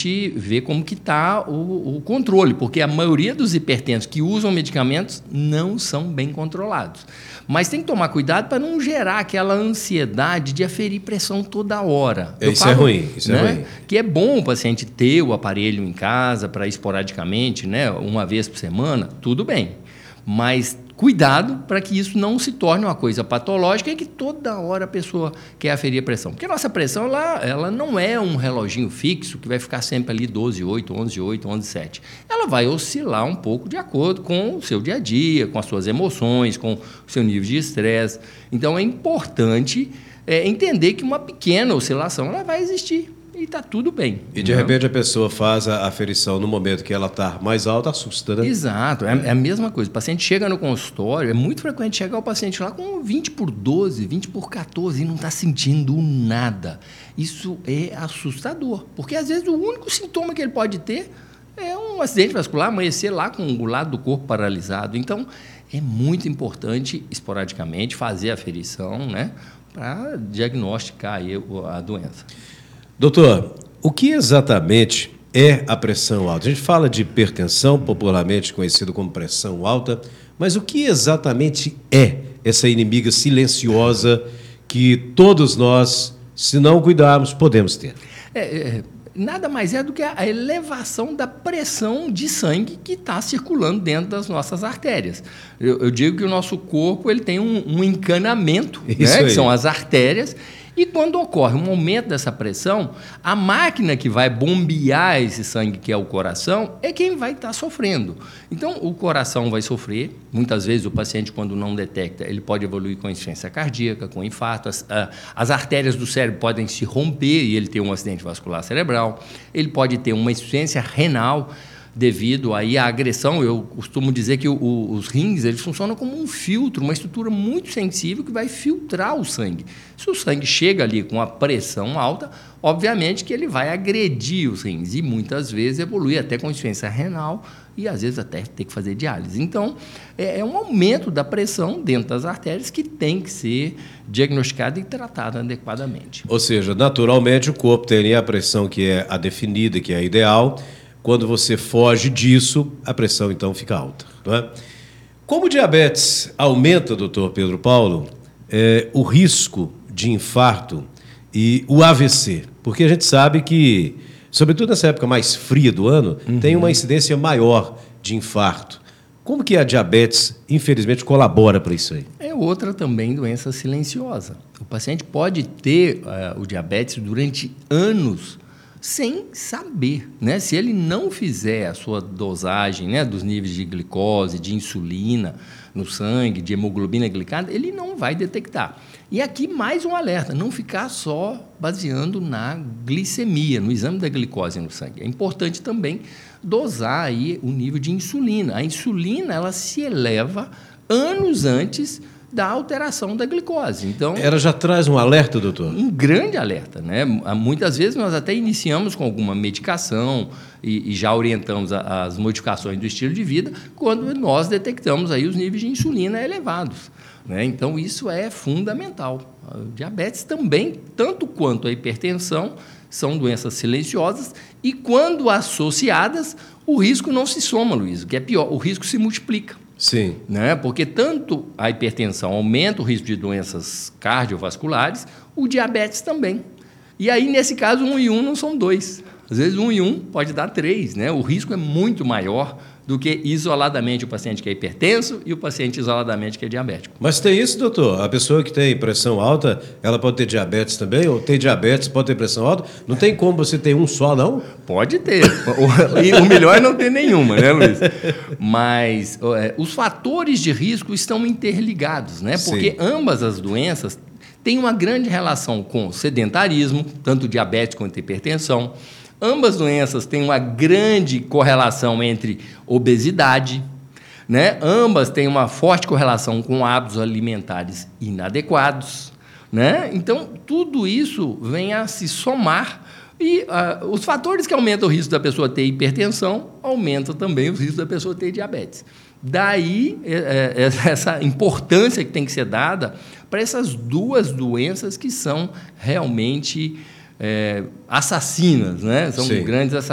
gente ver como que está o controle, porque a maioria dos hipertensos que usam medicamentos não são bem controlados. Mas tem que tomar cuidado para não gerar aquela ansiedade de aferir pressão toda hora. Isso é ruim, isso é ruim. Que é bom o paciente ter o aparelho em casa para esporadicamente, né, uma vez por semana, tudo bem. Mas cuidado para que isso não se torne uma coisa patológica e que toda hora a pessoa quer aferir a pressão. Porque a nossa pressão ela não é um reloginho fixo que vai ficar sempre ali 12,8, 11,8, 11,7. Ela vai oscilar um pouco de acordo com o seu dia a dia, com as suas emoções, com o seu nível de estresse. Então é importante entender que uma pequena oscilação ela vai existir. E está tudo bem. E de repente a pessoa faz a aferição no momento que ela está mais alta, assusta, né? Exato, é a mesma coisa. O paciente chega no consultório, é muito frequente chegar o paciente lá com 20/12, 20/14 e não está sentindo nada. Isso é assustador, porque às vezes o único sintoma que ele pode ter é um acidente vascular, amanhecer lá com o lado do corpo paralisado. Então, é muito importante, esporadicamente, fazer a aferição, né, para diagnosticar aí a doença. Doutor, o que exatamente é a pressão alta? A gente fala de hipertensão, popularmente conhecido como pressão alta, mas o que exatamente é essa inimiga silenciosa que todos nós, se não cuidarmos, podemos ter? Nada mais é do que a elevação da pressão de sangue que está circulando dentro das nossas artérias. Eu digo que o nosso corpo ele tem um encanamento, né, que são as artérias. E quando ocorre um aumento dessa pressão, a máquina que vai bombear esse sangue, que é o coração, é quem vai estar sofrendo. Então, o coração vai sofrer. Muitas vezes, o paciente, quando não detecta, ele pode evoluir com insuficiência cardíaca, com infarto. As artérias do cérebro podem se romper e ele ter um acidente vascular cerebral. Ele pode ter uma insuficiência renal, devido aí à agressão. Eu costumo dizer que os rins eles funcionam como um filtro, uma estrutura muito sensível que vai filtrar o sangue. Se o sangue chega ali com a pressão alta, obviamente que ele vai agredir os rins e muitas vezes evolui até com insuficiência renal e às vezes até ter que fazer diálise. Então, é um aumento da pressão dentro das artérias que tem que ser diagnosticado e tratado adequadamente. Ou seja, naturalmente o corpo teria a pressão que é a definida, que é a ideal. Quando você foge disso, a pressão, então, fica alta. Não é? Como o diabetes aumenta, doutor Pedro Paulo, o risco de infarto e o AVC? Porque a gente sabe que, sobretudo nessa época mais fria do ano, tem uma incidência maior de infarto. Como que a diabetes, infelizmente, colabora para isso aí? É outra também doença silenciosa. O paciente pode ter o diabetes durante anos, sem saber, né? Se ele não fizer a sua dosagem, né, dos níveis de glicose, de insulina no sangue, de hemoglobina glicada, ele não vai detectar. E aqui mais um alerta, não ficar só baseando na glicemia, no exame da glicose no sangue. É importante também dosar aí o nível de insulina. A insulina ela se eleva anos antes da alteração da glicose. Então, ela já traz um alerta, doutor? Um grande alerta, né? Muitas vezes nós até iniciamos com alguma medicação e já orientamos as modificações do estilo de vida quando nós detectamos aí os níveis de insulina elevados, né? Então, isso é fundamental. O diabetes também, tanto quanto a hipertensão, são doenças silenciosas e, quando associadas, o risco não se soma, Luiz, o que é pior, o risco se multiplica. Sim. Né? Porque tanto a hipertensão aumenta o risco de doenças cardiovasculares, o diabetes também. E aí, nesse caso, 1 e 1 não são 2. Às vezes, 1 e 1 pode dar 3. Né? O risco é muito maior do que isoladamente o paciente que é hipertenso e o paciente isoladamente que é diabético. Mas tem isso, doutor? A pessoa que tem pressão alta, ela pode ter diabetes também? Ou tem diabetes, pode ter pressão alta? Não tem como você ter um só, não? Pode ter. E o melhor é não ter nenhuma, né, Luiz? Mas os fatores de risco estão interligados, né? Porque Sim. Ambas as doenças têm uma grande relação com sedentarismo, tanto diabetes quanto hipertensão. Ambas doenças têm uma grande correlação entre obesidade, né? Ambas têm uma forte correlação com hábitos alimentares inadequados, né? Então, tudo isso vem a se somar e os fatores que aumentam o risco da pessoa ter hipertensão aumentam também o risco da pessoa ter diabetes. Daí, essa importância que tem que ser dada para essas duas doenças que são realmente assassinas, né? São Sim. grandes assassinas.